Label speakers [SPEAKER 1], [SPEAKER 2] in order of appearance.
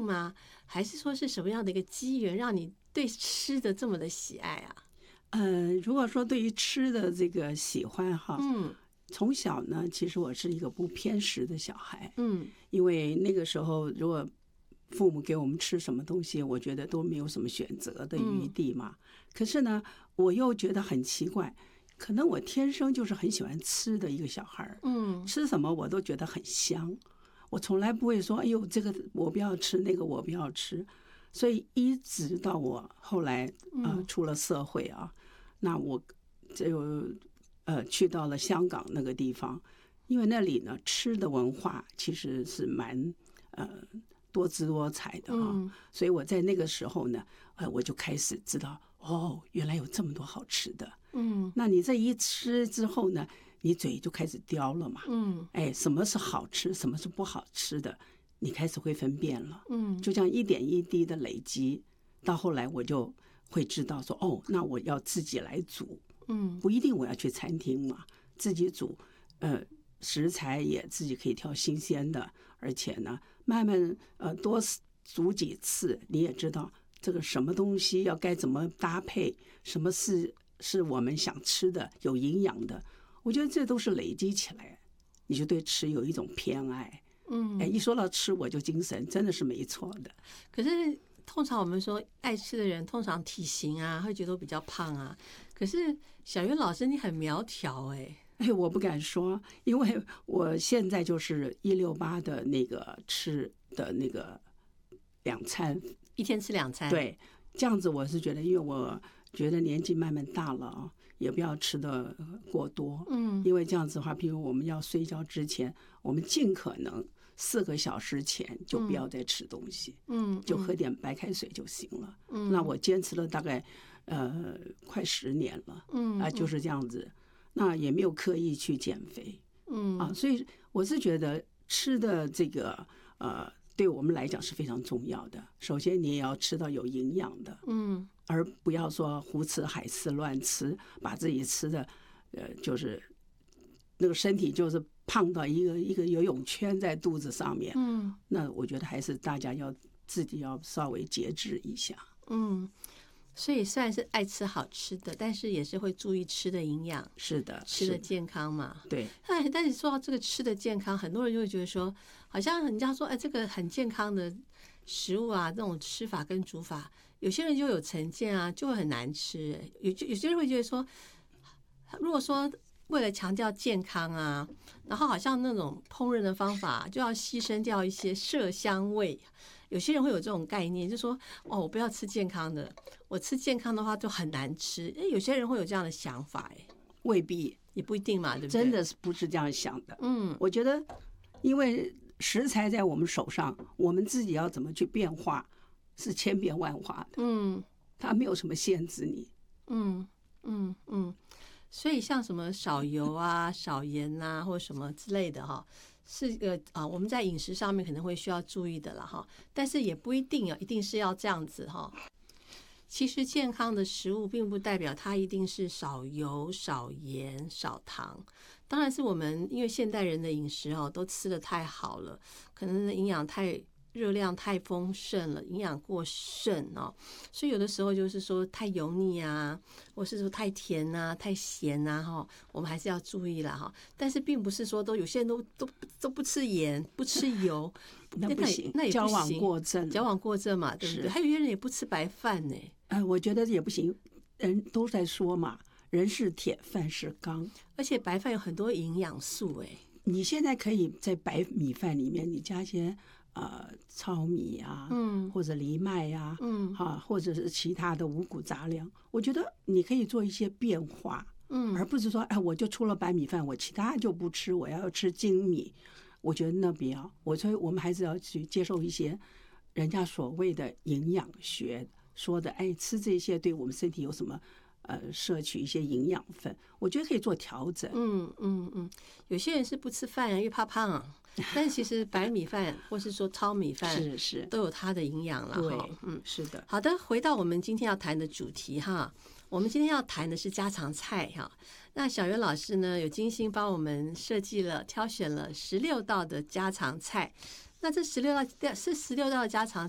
[SPEAKER 1] 吗？还是说是什么样的一个机缘让你对吃的这么的喜爱啊？
[SPEAKER 2] 如果说对于吃的这个喜欢哈，从小呢，其实我是一个不偏食的小孩，因为那个时候如果父母给我们吃什么东西，我觉得都没有什么选择的余地嘛。可是呢，我又觉得很奇怪，可能我天生就是很喜欢吃的一个小孩，吃什么我都觉得很香，我从来不会说，哎呦，这个我不要吃，那个我不要吃。所以一直到我后来出了社会啊，那我就去到了香港那个地方，因为那里呢吃的文化其实是蛮多姿多彩的啊，所以我在那个时候呢，我就开始知道哦，原来有这么多好吃的。那你这一吃之后呢，你嘴就开始刁了嘛。什么是好吃，什么是不好吃的，你开始会分辨了。就这样一点一滴的累积，到后来我就会知道说，哦，那我要自己来煮。不一定我要去餐厅嘛，自己煮，食材也自己可以挑新鲜的，而且呢，慢慢多煮几次，你也知道这个什么东西要该怎么搭配，什么是我们想吃的，有营养的。我觉得这都是累积起来，你就对吃有一种偏爱。一说到吃我就精神，真的是没错的。
[SPEAKER 1] 可是通常我们说爱吃的人，通常体型啊会觉得比较胖啊。可是小芸老师你很苗条
[SPEAKER 2] 我不敢说，因为我现在就是168的那个吃的那个2餐，
[SPEAKER 1] 一天吃2餐。
[SPEAKER 2] 对，这样子我是觉得，因为我觉得年纪慢慢大了啊，也不要吃的过多。因为这样子的话，比如我们要睡觉之前，我们尽可能4个小时前就不要再吃东西，就喝点白开水就行了。那我坚持了大概快10年了，就是这样子。那也没有刻意去减肥，所以我是觉得吃的这个对我们来讲是非常重要的。首先你也要吃到有营养的，而不要说胡吃海吃乱吃，把自己吃的就是那个身体就是胖到一个游泳圈在肚子上面。那我觉得还是大家要自己要稍微节制一下。
[SPEAKER 1] 所以虽然是爱吃好吃的，但是也是会注意吃的营养，
[SPEAKER 2] 是的，
[SPEAKER 1] 吃的健康嘛。
[SPEAKER 2] 对。
[SPEAKER 1] 但是说到这个吃的健康，很多人就会觉得说，好像人家说，这个很健康的食物啊，这种吃法跟煮法，有些人就有成见啊，就会很难吃。有些人会觉得说，如果说为了强调健康啊，然后好像那种烹饪的方法就要牺牲掉一些色香味。有些人会有这种概念，就说我不要吃健康的，我吃健康的话就很难吃。有些人会有这样的想法，
[SPEAKER 2] 未必，
[SPEAKER 1] 也不一定嘛，对不对？
[SPEAKER 2] 真的不是这样想的。我觉得因为食材在我们手上，我们自己要怎么去变化是千变万化的。它没有什么限制你。
[SPEAKER 1] 所以像什么少油啊、少盐啊，或者什么之类的哈，是一个我们在饮食上面可能会需要注意的啦哈。但是也不一定一定是要这样子哈。其实健康的食物并不代表它一定是少油、少盐、少糖。当然是我们因为现代人的饮食都吃得太好了，可能营养热量太丰盛了，营养过剩所以有的时候就是说太油腻啊，或是说太甜啊、太咸啊我们还是要注意啦但是并不是说有些人都不吃盐、不吃油，
[SPEAKER 2] 那不行，
[SPEAKER 1] 那也不行，
[SPEAKER 2] 矫枉过正，
[SPEAKER 1] 矫枉过正嘛，对不对？还有些人也不吃白饭呢。
[SPEAKER 2] 我觉得也不行，人都在说嘛，人是铁，饭是钢，而
[SPEAKER 1] 且白饭有很多营养素
[SPEAKER 2] 你现在可以在白米饭里面你加些糙米啊，或者藜麦啊，或者是其他的五谷杂粮，我觉得你可以做一些变化，而不是说我就出了白米饭，我其他就不吃，我要吃精米。我觉得那不要，所以我们还是要去接受一些人家所谓的营养学说的，吃这些对我们身体有什么摄取一些营养分，我觉得可以做调整。
[SPEAKER 1] 有些人是不吃饭因为怕胖但是其实白米饭或是说糙米饭
[SPEAKER 2] 是
[SPEAKER 1] 都有它的营养了。
[SPEAKER 2] 对，是的。
[SPEAKER 1] 好的，回到我们今天要谈的主题我们今天要谈的是家常菜那小芸老师呢有精心帮我们设计了挑选了16道的家常菜。那这16道的家常